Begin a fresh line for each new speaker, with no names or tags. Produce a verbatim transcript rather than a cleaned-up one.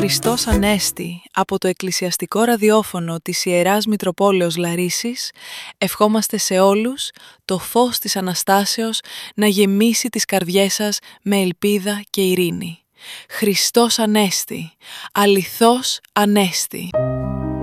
Χριστός Ανέστη, από το Εκκλησιαστικό Ραδιόφωνο της Ιεράς Μητροπόλεως Λαρίσσης, ευχόμαστε σε όλους το φως της Αναστάσεως να γεμίσει τις καρδιές σας με ελπίδα και ειρήνη. Χριστός Ανέστη, αληθώς Ανέστη.